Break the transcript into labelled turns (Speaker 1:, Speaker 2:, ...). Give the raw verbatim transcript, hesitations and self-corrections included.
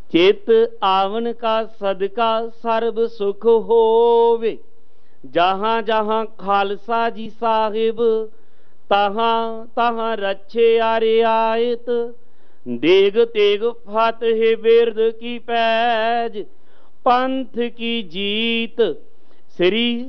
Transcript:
Speaker 1: चित आवन का सदका सर्ब सुख होवे। जहाँ जहाँ खालसा जी साहिब तहाँ तहाँ रच्छे आरे आयत। देग तेग फतेह बिरद की पैज पंथ की जीत। श्री